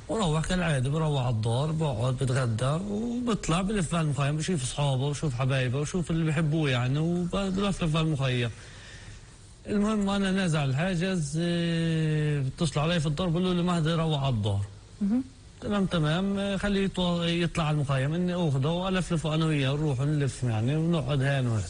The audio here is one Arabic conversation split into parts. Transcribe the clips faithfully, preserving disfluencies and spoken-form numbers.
وروح كالعاده، بروح على الدار، بقعد بتغدى وبطلع بلف على المخيم، بشوف اصحابه وشوف حبايبه وشوف اللي بيحبوه يعني، وبلفلف على المخيم. المهم انا نازل على الحاجز، بيتصلوا علي في الدار بقولوا لي مهدي روح على الدار. تمام تمام، خليه يطلع على المخيم، اني اخذه والفلفه انا وياه ونروح نلف يعني ونقعد هان وهان.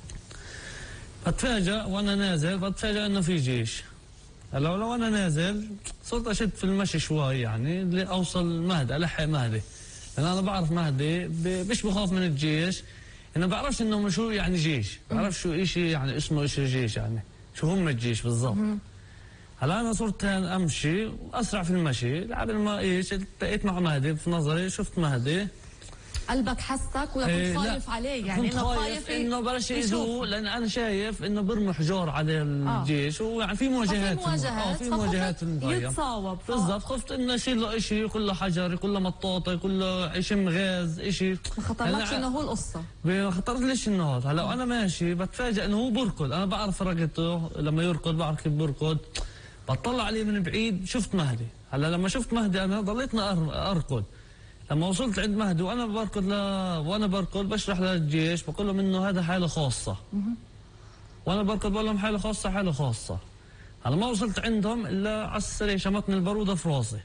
بتفاجئ وانا نازل، بتفاجئ انه في جيش. هلا لو انا نازل صرت اشد في المشي شوي يعني لاوصل مهدي، الحق مهدي. لان انا بعرف مهدي مش بخاف من الجيش، انا ما بعرفش انه شو يعني جيش، ما بعرفش شو شيء يعني اسمه ايش الجيش يعني، شو هم الجيش بالضبط. هلا انا صرت امشي واسرع في المشي، قبل ما ايش التقيت مع مهدي، في نظري شفت مهدي. قلبك حسك ولا كنت إيه خايف عليه؟ يعني انه خايف انه بلاش يأذوه، لان انا شايف انه برموا حجار على الجيش، آه. ويعني في مواجهات، في مواجهات اه في مواجهات في المخيم يتصاوب. بالضبط، خفت انه يشيل له شيء، يقول له حجر، يقول له مطاطه، يقول له يشم غاز شيء. ما خطرلكش انه هو القصه؟ ما خطرليش انه هذا. هلا انا ماشي بتفاجئ انه هو بركض، انا بعرف رقته لما يركض، بعرف كيف بركض. بطلع عليه من بعيد شفت مهدي. هلا لما شفت مهدي انا ضليتني اركض. لما وصلت عند مهدي وانا بركض ل... وانا بركض بشرح للجيش، بقول لهم انه هذا حاله خاصه. وانا بركض بقول لهم حاله خاصه حاله خاصه. هلا ما وصلت عندهم الا على السريع شمطني الباروده في راسي.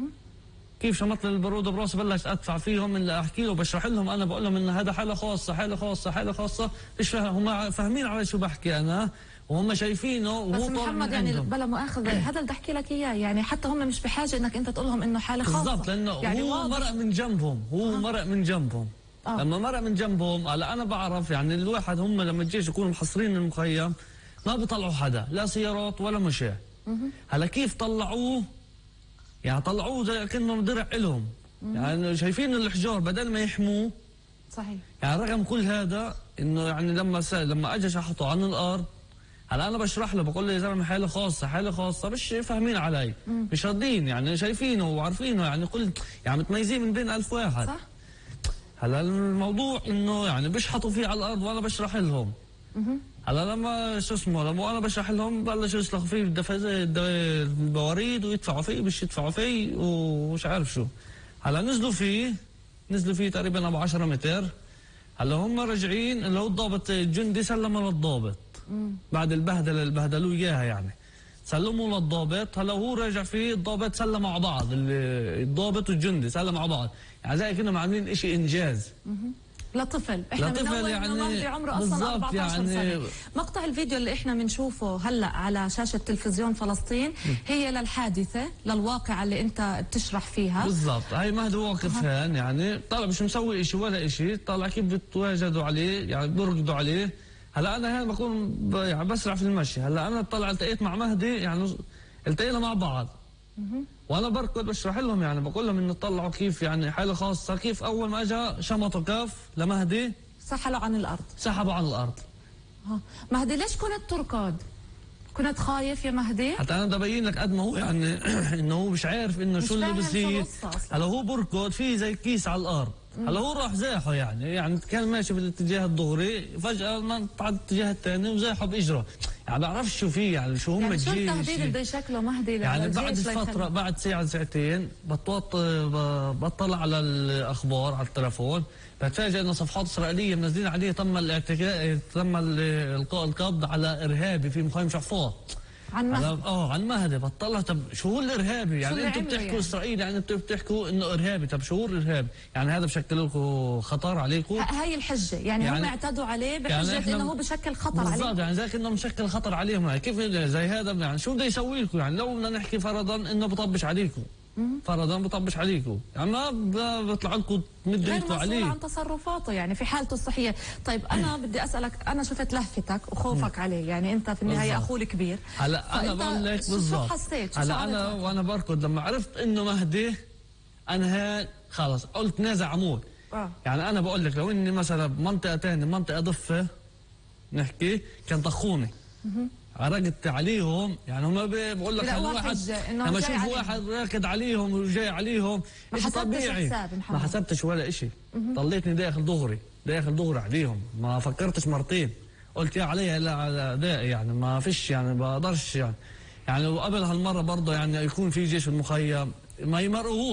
كيف شمطني الباروده براسي بلشت ادفع فيهم، اللي احكي له بشرح لهم، انا بقول لهم انه هذا حاله خاصه حاله خاصه حاله خاصه، مش فاهم هم فاهمين على شو بحكي انا، وهم شايفينه وهو بس محمد يعني بلا مؤاخذه هذا اللي بدي احكي لك اياه، يعني حتى هم مش بحاجه انك انت تقول لهم انه حاله خاصه بالضبط، لانه يعني هو مرق من جنبهم، هو آه. مرق من جنبهم. آه. لما مرق من جنبهم هلا انا بعرف يعني الواحد، هم لما الجيش يكونوا محصرين المخيم ما بيطلعوا حدا، لا سيارات ولا مشاة. هلا كيف طلعوه؟ يعني طلعوه زي كأنه درع لهم، يعني شايفين الحجار بدل ما يحموه. صحيح. يعني رغم كل هذا انه يعني لما لما اجى شحطوا عن الارض، هلا انا بشرح له بقول له يا زلمه حاله خاصه حاله خاصه، مش فاهمين علي، مم. مش راضيين يعني، شايفينه وعارفينه يعني، كل يعني متميزين من بين ألف واحد. صح. هلا الموضوع انه يعني بيشحطوا فيه على الارض وانا بشرح لهم. مم. هلا لما شو اسمه لما انا بشرح لهم بلشوا يسلخوا فيه البواريد ويدفعوا فيه، مش يدفعوا فيه ومش عارف شو. هلا نزلوا فيه نزلوا فيه تقريبا ابو عشرة متر. هلا هم راجعين اللي هو الضابط الجندي سلموا للضابط. مم. بعد البهدله اللي بهدلوه اياها يعني، سلموا للضابط. هلا هو راجع فيه الضابط سلم مع بعض، الضابط والجندي سلم مع بعض، يعني زي كانهم عاملين شيء انجاز. مم. لطفل احنا لطفل يعني مهدي عمره اصلا أربعة عشر يعني سنه. مقطع الفيديو اللي احنا بنشوفه هلا على شاشه تلفزيون فلسطين هي للحادثه، للواقعه اللي انت بتشرح فيها بالضبط. هي مهدي واقف هان يعني، طالع مش مسوي شيء ولا شيء، طالع كيف بتواجدوا عليه يعني بركضوا عليه. هلا انا هون بكون يعني بسرع في المشي. هلا انا طلع التقيت مع مهدي يعني التقينا مع بعض. وانا بركض بشرح لهم يعني بقول لهم انه طلعوا كيف يعني حاله خاصه، كيف اول ما اجى شمطوا كف لمهدي سحلوا عن الارض، سحبوا عن الارض. ها مهدي ليش كنت تركض؟ كنت خايف يا مهدي؟ حتى انا بدي ابين لك قد ما هو يعني انه هو مش عارف انه شو اللي بصير. هلا هو بركض في زي كيس على الارض. هلا هو راح زاحه يعني يعني كان ماشي بالاتجاه الدغري، فجاه نط على الاتجاه الثاني وزاحه باجره، يعني ما بعرفش شو فيه يعني شو هم يعني الجيش. شو التهديد اللي بده يشكله مهدي يعني بعد فتره بعد ساعه ساعتين بطلت بطلع على الاخبار على التلفون، بتفاجئ انه صفحات اسرائيليه منزلين عليه تم الاعتقال تم القاء القبض على ارهابي في مخيم شعفاط. عن مهدي؟ اه عن مهدي. بطلع طب شو هو الارهابي؟ يعني انتم بتحكوا يعني؟ اسرائيل يعني انتم بتحكوا انه ارهابي، طب شو هو الارهابي؟ يعني هذا بشكل لكم خطر عليكم؟ هاي الحجه يعني, يعني هم اعتدوا عليه بحجه يعني انه هو بشكل خطر عليهم. بالضبط، يعني زي كانه مشكل خطر عليهم. يعني كيف زي هذا يعني شو بده يسوي لكم؟ يعني لو بدنا نحكي فرضا انه بطبش عليكم، فرضا بطبش عليكم، يعني ما بيطلع لكم تمدوا ايدكم عليه، غير مسؤول عن تصرفاته يعني في حالته الصحيه. طيب انا بدي اسالك، انا شفت لهفتك وخوفك عليه، يعني انت في النهايه اخوه الكبير. هلا انا بقول لك بالضبط، شو حسيت؟ هلا انا وانا بركض لما عرفت انه مهدي انا هيك خلص قلت نازع عمود. آه. يعني انا بقول لك لو اني مثلا بمنطقه ثانيه منطقه ضفه نحكي كان طخوني. عرقت عليهم يعني هم بقول لك واحد لما اشوف واحد راكد عليهم وجاي عليهم ما حسبتش حساب ما حسبتش ولا شيء، ضليتني داخل دغري داخل دغري عليهم، ما فكرتش مرتين، قلت يا علي لا داعي يعني ما فيش يعني بقدرش يعني يعني وقبل هالمره برضه يعني يكون في جيش المخيم ما يمرقوه